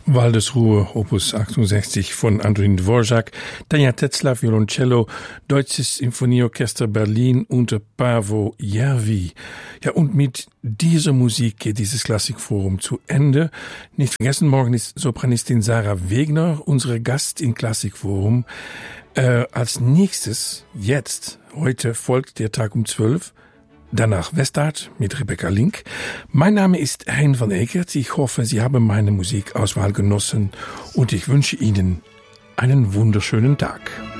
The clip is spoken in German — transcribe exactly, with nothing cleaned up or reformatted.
Waldesruhe, Opus achtundsechzig von Antonin Dvorak, Tanja Tetzlaff, Violoncello, Deutsches Sinfonieorchester Berlin unter Paavo Järvi. Ja, und mit dieser Musik geht dieses Klassikforum zu Ende. Nicht vergessen, morgen ist Sopranistin Sarah Wegner, unsere Gast im Klassikforum. Äh, als nächstes, jetzt, heute folgt der Tag um zwölf. Danach Westart mit Rebecca Link. Mein Name ist Hein van Ekert. Ich hoffe, Sie haben meine Musikauswahl genossen und ich wünsche Ihnen einen wunderschönen Tag.